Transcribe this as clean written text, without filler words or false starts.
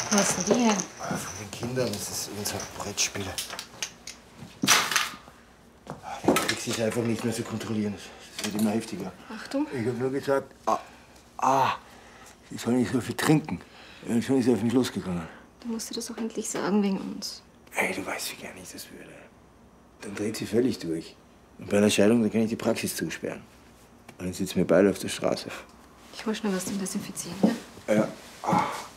Was denn die her? Von den Kindern, das ist unser Brettspiel. Der Krieg ist einfach nicht mehr zu kontrollieren. Das wird immer heftiger. Achtung. Ich habe nur gesagt, sie soll nicht so viel trinken. Schon ist sie auf mich losgegangen. Du musst dir das auch endlich sagen wegen uns. Ey, du weißt, wie gerne ich das würde. Dann dreht sie völlig durch. Und bei einer Scheidung, dann kann ich die Praxis zusperren. Und dann sitzen wir beide auf der Straße. Ich hol schnell was zum Desinfizieren, ja? Ja.